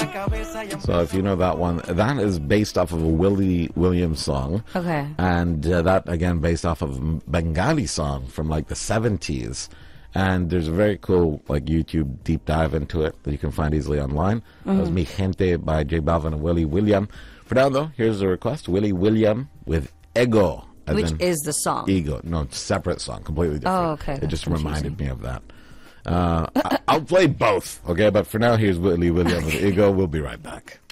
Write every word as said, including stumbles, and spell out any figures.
So if you know that one, that is based off of a Willie Williams song. Okay. And uh, that, again, based off of a Bengali song from like the seventies. And there's a very cool like YouTube deep dive into it that you can find easily online. Mm-hmm. That was Mi Gente by J Balvin and Willie William. For now, though, here's the request. Willie William with Ego. Which is the song? Ego. No, it's a separate song, completely different. Oh, okay. It just confusing. reminded me of that. Uh, I- I'll play both, okay? But for now, here's Willie William with Ego. We'll be right back.